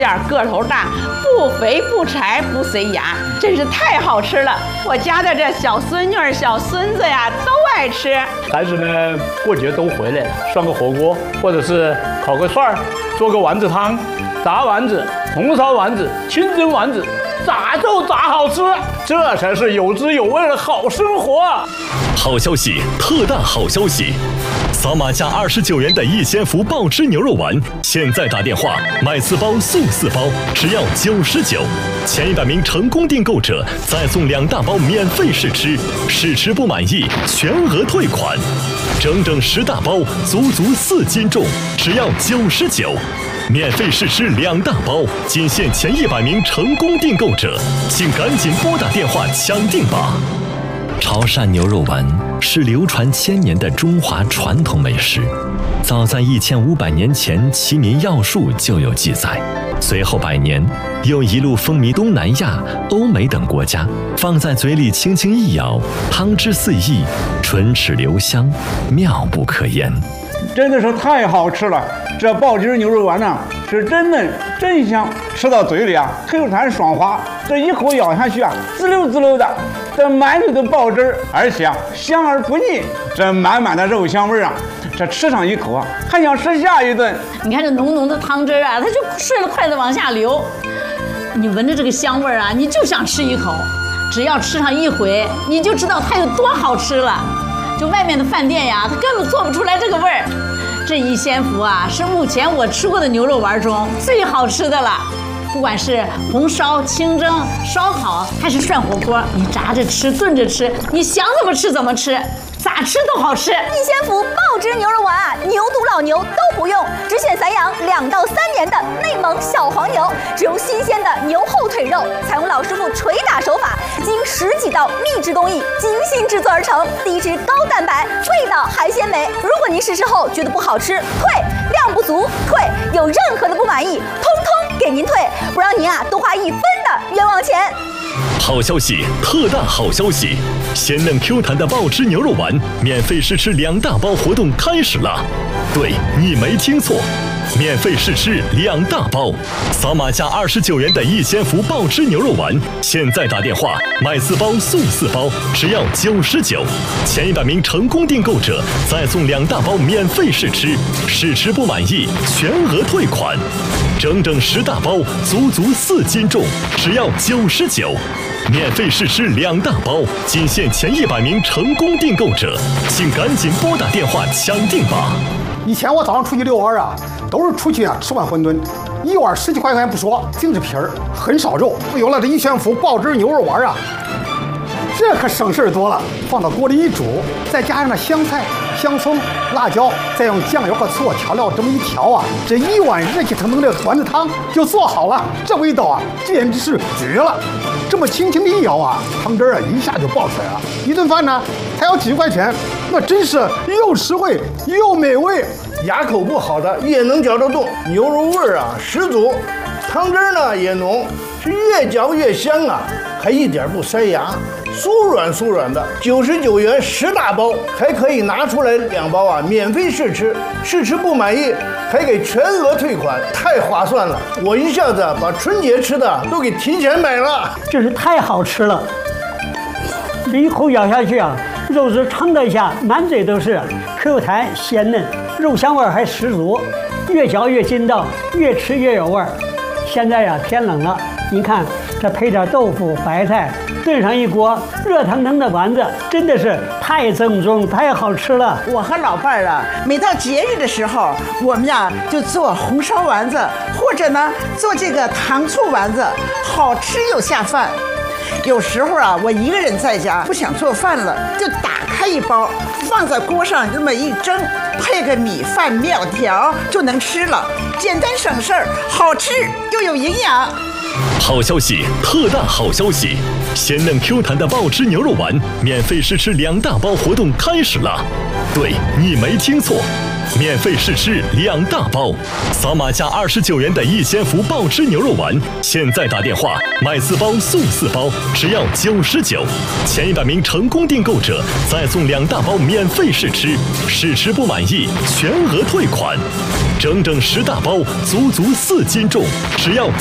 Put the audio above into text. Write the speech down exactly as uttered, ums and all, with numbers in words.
这样个头大，不肥不柴不塞牙，真是太好吃了。我家的这小孙女儿、小孙子呀，都爱吃。 孩子们过节都回来了，涮个火锅，或者是烤个串儿，做个丸子汤，炸丸子、红烧丸子、清蒸丸子，咋就咋好吃，这才是有滋有味的好生活。 好消息，特大好消息！扫码价二十九元的一千福爆汁牛肉丸，现在打电话买四包送四包，只要九十九。前一百名成功订购者再送两大包免费试吃，试吃不满意全额退款。整整十大包，足足四斤重，只要九十九。免费试吃两大包，仅限前一百名成功订购者，请赶紧拨打电话抢订吧！潮汕牛肉丸是流传千年的中华传统美食，早在一千五百年前《齐民要术》就有记载，随后百年又一路风靡东南亚、欧美等国家。放在嘴里轻轻一咬，汤汁四溢，唇齿留香，妙不可言。 真的是太好吃了！这爆汁牛肉丸呢，是真嫩真香，吃到嘴里啊，Q弹爽滑，这一口咬下去啊，滋溜滋溜的，这满嘴的爆汁，而且啊香而不腻，这满满的肉香味啊，这吃上一口啊，还想吃下一顿。 你看这浓浓的汤汁啊，它就顺着筷子往下流，你闻着这个香味啊，你就想吃一口。只要吃上一回，你就知道它有多好吃了。就外面的饭店呀，它根本做不出来这个味儿。这一仙福啊，是目前我吃过的牛肉丸中最好吃的了。不管是红烧、清蒸、烧烤，还是涮火锅，你炸着吃、炖着吃，你想怎么吃怎么吃，咋吃都好吃。 一仙福爆汁牛肉丸啊，牛犊老牛都不用，只选散养两到三年的内蒙小黄牛，只用新鲜的牛后腿肉，采用老师傅捶打手法，经十几道秘制工艺精心制作而成，低脂高蛋白，味道还鲜美。如果您试吃后觉得不好吃，退；量不足，退；有任何的不满意，通通给您退，不让您啊多花一分的冤枉钱。 好消息，特大好消息！鲜嫩 Q 弹的爆汁牛肉丸，免费试吃两大包活动开始了。对，你没听错，免费试吃两大包，扫码价二十九元的一千福爆汁牛肉丸，现在打电话买四包送四包，只要九十九。前一百名成功订购者再送两大包免费试吃，试吃不满意全额退款。整整十大包，足足四斤重，只要九十九。免费试吃两大包，仅限前一百名成功订购者，请赶紧拨打电话抢订吧！ 以前我早上出去遛弯啊，都是出去啊吃碗馄饨，一碗十几块钱不说，净是皮儿，很少肉。有了这一仙福爆汁牛肉丸啊，这可省事儿多了。放到锅里一煮，再加上那香菜、香葱、辣椒，再用酱油和醋调料这么一调啊，这一碗热气腾腾的丸子汤就做好了。这味道啊，简直是绝了！这么轻轻的一舀啊，汤汁啊一下就爆出来了。一顿饭呢才要几十块钱，那真是又实惠又美味。 牙口不好的也能嚼得动，牛肉味儿啊十足，汤汁呢也浓，是越嚼越香啊，还一点不塞牙，酥软酥软的。九十九元十大包，还可以拿出来两包啊，免费试吃，试吃不满意还给全额退款，太划算了！我一下子把春节吃的都给提前买了， 真是太好吃了。这一口咬下去啊，肉质撑得一下，满嘴都是 Q 弹鲜嫩，肉香味还十足，越嚼越筋道，越吃越有味儿。现在呀、啊、天冷了，您看这配点豆腐、白菜，炖上一锅热腾腾的丸子，真的是太正宗、太好吃了。 我和老伴儿啊，每到节日的时候，我们呀就做红烧丸子，或者呢做这个糖醋丸子，好吃又下饭。有时候啊，我一个人在家不想做饭了，就打开一包，放在锅上这么一蒸，配个米饭、面条就能吃了，简单省事儿，好吃又有营养。 好消息，特大好消息！鲜嫩 Q 弹的爆汁牛肉丸，免费试吃两大包活动开始了。对，你没听错，免费试吃两大包，扫码价二十九元的一千福爆汁牛肉丸，现在打电话买四包送四包，只要九十九。前一百名成功订购者再送两大包免费试吃，试吃不满意全额退款。整整十大包，足足四斤重，只要